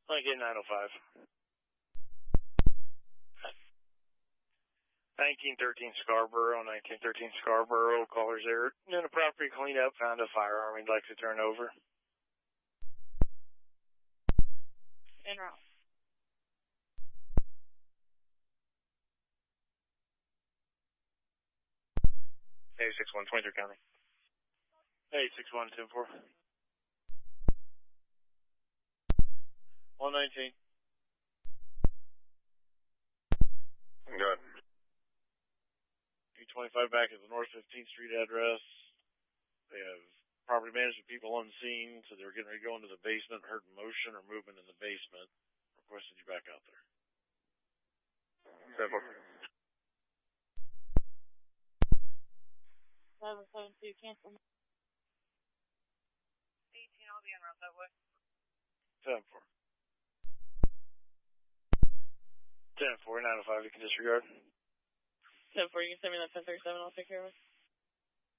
Okay, 905. 1913 Scarborough, 1913 Scarborough, callers there. In a property cleanup, found a firearm he'd like to turn over. En route. Hey, 61, 23 County. Hey, 61, 10-4. 119. Go ahead. 325 back at the North 15th Street address. They have property management people on scene, so they were getting ready to go into the basement, heard motion or movement in the basement. Requested you back out there. 7-4. 772, cancel. 18, I'll be en route that way. 7-4. 10-4, 905, you can disregard. 10-4, you can send me that 1037, I'll take care of it.